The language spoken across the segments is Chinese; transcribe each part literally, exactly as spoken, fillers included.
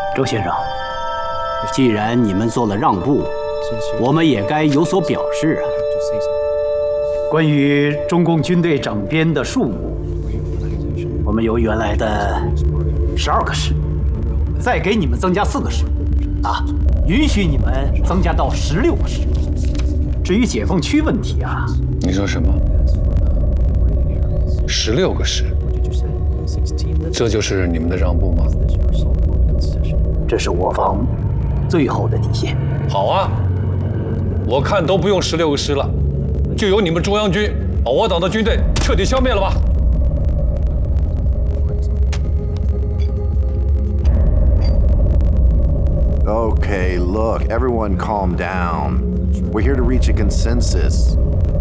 周先生，既然你们做了让步，我们也该有所表示啊。关于中共军队整编的数目，我们由原来的十二个师，再给你们增加四个师，啊，允许你们增加到十六个师。至于解放区问题啊， 你说什么？十六个师，这就是你们的让步吗？ 这是我方最后的底线。 好啊，我看都不用十六个师了，就由你们中央军把我党的军队彻底消灭了吧。 Okay, look, everyone calm down. We're here to reach a consensus.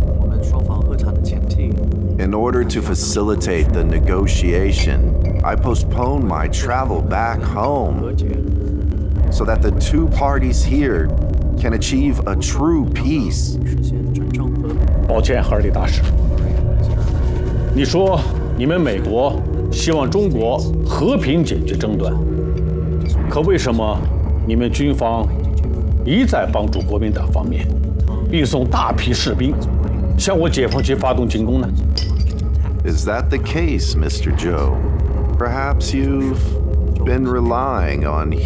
In order to facilitate the negotiation, I postponed my travel back home so that the two parties here can achieve a true peace. 抱歉，哈尔里大使，你说你们美国希望中国和平解决争端，可为什么你们军方一再帮助国民党方面运送大批士兵向我解放区发动进攻呢？ Is that the case, Mister Zhou? Perhaps you've been relying on